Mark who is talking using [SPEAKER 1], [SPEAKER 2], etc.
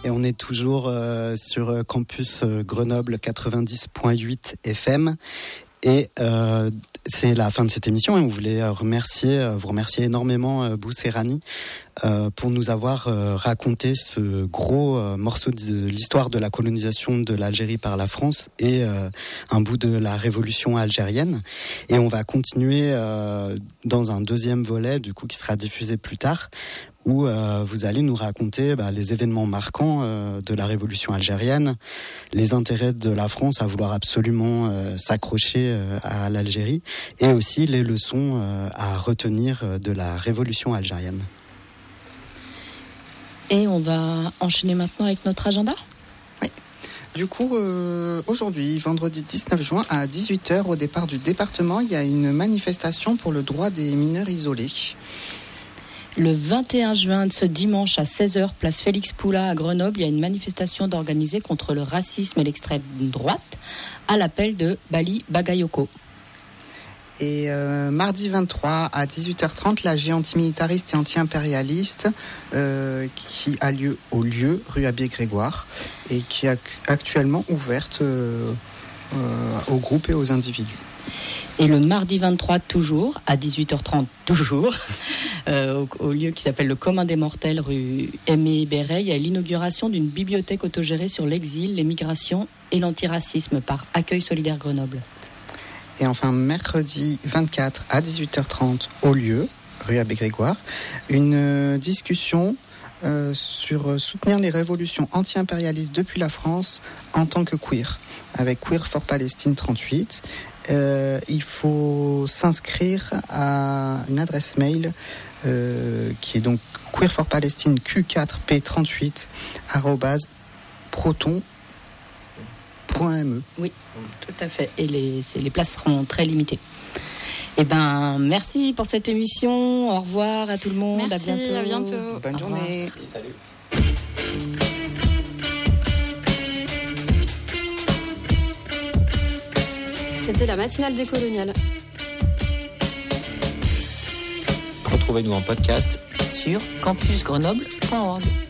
[SPEAKER 1] Et on est toujours sur Campus Grenoble 90.8 FM. Et c'est la fin de cette émission et on voulait vous remercier énormément Bousserani pour nous avoir raconté ce gros morceau de l'histoire de la colonisation de l'Algérie par la France et un bout de la révolution algérienne. Et on va continuer dans un deuxième volet du coup qui sera diffusé plus tard, où vous allez nous raconter les événements marquants de la révolution algérienne, les intérêts de la France à vouloir absolument s'accrocher à l'Algérie, et aussi les leçons à retenir de la révolution algérienne.
[SPEAKER 2] Et on va enchaîner maintenant avec notre agenda ?
[SPEAKER 3] Oui. Du coup, aujourd'hui, vendredi 19 juin à 18h, au départ du département, il y a une manifestation pour le droit des mineurs isolés.
[SPEAKER 2] Le 21 juin de ce dimanche à 16h, place Félix Poula à Grenoble, il y a une manifestation organisée contre le racisme et l'extrême droite à l'appel de Bali Bagayoko.
[SPEAKER 3] Et mardi 23 à 18h30, l'AG antimilitariste et anti-impérialiste qui a lieu au lieu, rue Abbé-Grégoire, et qui est actuellement ouverte aux groupes et aux individus.
[SPEAKER 2] Et le mardi 23, toujours, à 18h30, toujours, au lieu qui s'appelle le Commun des Mortels, rue Aimé Béret, il y a l'inauguration d'une bibliothèque autogérée sur l'exil, les migrations et l'antiracisme par Accueil Solidaire Grenoble.
[SPEAKER 3] Et enfin, mercredi 24 à 18h30, au lieu, rue Abbé-Grégoire, une discussion sur soutenir les révolutions anti-impérialistes depuis la France en tant que queer, avec Queer for Palestine 38. Il faut s'inscrire à une adresse mail qui est donc queerforpalestine q4p38 @proton.me.
[SPEAKER 2] Oui, tout à fait. Et les places seront très limitées. Eh ben, merci pour cette émission. Au revoir à tout le monde.
[SPEAKER 4] Merci,
[SPEAKER 2] à bientôt.
[SPEAKER 3] Bonne journée.
[SPEAKER 1] Et salut.
[SPEAKER 4] C'était la matinale décoloniale.
[SPEAKER 5] Retrouvez-nous en podcast
[SPEAKER 2] Sur campusgrenoble.org.